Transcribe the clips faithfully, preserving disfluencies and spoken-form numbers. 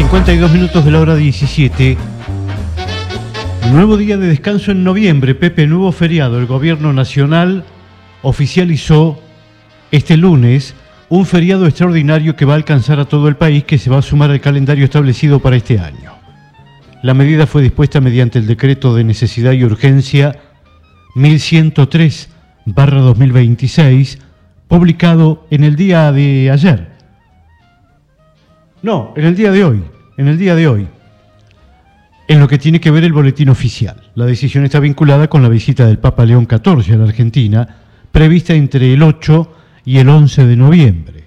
cincuenta y dos minutos de la hora diecisiete. Nuevo día de descanso en noviembre, Pepe, nuevo feriado. El gobierno nacional oficializó este lunes un feriado extraordinario que va a alcanzar a todo el país, que se va a sumar al calendario establecido para este año. La medida fue dispuesta mediante el decreto de necesidad y urgencia mil ciento tres barra dos mil veintiséis, publicado en el día de ayer. No, en el día de hoy, en el día de hoy, en lo que tiene que ver el boletín oficial. La decisión está vinculada con la visita del Papa León catorce a la Argentina, prevista entre el ocho y el once de noviembre.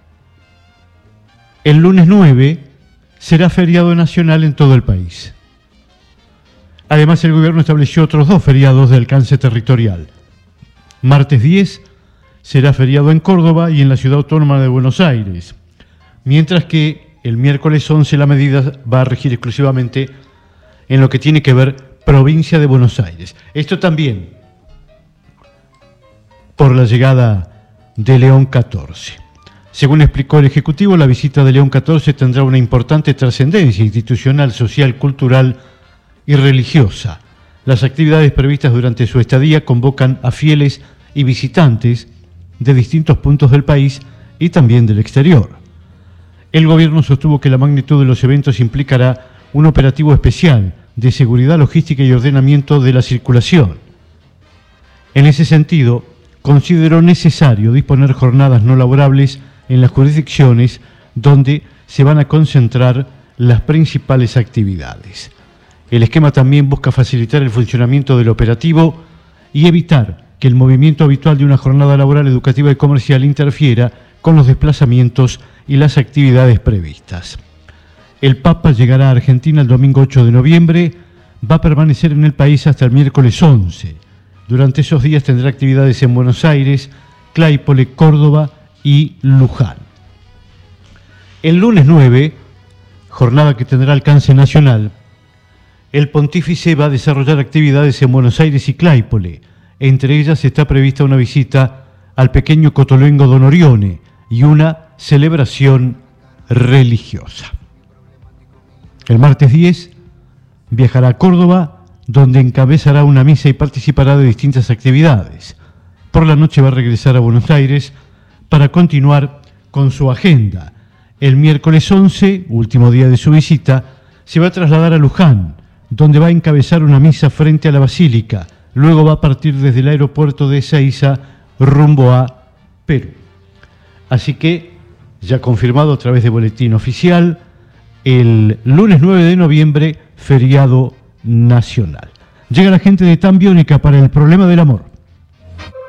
El lunes nueve será feriado nacional en todo el país. Además, el gobierno estableció otros dos feriados de alcance territorial. Martes diez será feriado en Córdoba y en la Ciudad Autónoma de Buenos Aires, mientras que el miércoles once la medida va a regir exclusivamente en lo que tiene que ver provincia de Buenos Aires. Esto también por la llegada de León catorce. Según explicó el Ejecutivo, la visita de León catorce tendrá una importante trascendencia institucional, social, cultural y religiosa. Las actividades previstas durante su estadía convocan a fieles y visitantes de distintos puntos del país y también del exterior. El gobierno sostuvo que la magnitud de los eventos implicará un operativo especial de seguridad, logística y ordenamiento de la circulación. En ese sentido, consideró necesario disponer jornadas no laborables en las jurisdicciones donde se van a concentrar las principales actividades. El esquema también busca facilitar el funcionamiento del operativo y evitar que el movimiento habitual de una jornada laboral, educativa y comercial interfiera con los desplazamientos y las actividades previstas. El Papa llegará a Argentina el domingo ocho de noviembre, va a permanecer en el país hasta el miércoles once. Durante esos días tendrá actividades en Buenos Aires, Claypole, Córdoba y Luján. El lunes nueve, jornada que tendrá alcance nacional, el pontífice va a desarrollar actividades en Buenos Aires y Claypole. Entre ellas está prevista una visita al pequeño Cotolengo Don Orione y una celebración religiosa. El martes diez viajará a Córdoba, donde encabezará una misa y participará de distintas actividades. Por la noche va a regresar a Buenos Aires para continuar con su agenda. El miércoles once, último día de su visita, se va a trasladar a Luján, donde va a encabezar una misa frente a la Basílica. Luego va a partir desde el aeropuerto de Ezeiza rumbo a Perú. Así que, ya confirmado a través de boletín oficial, el lunes nueve de noviembre, feriado nacional. Llega la gente de Tan Biónica para el problema del amor.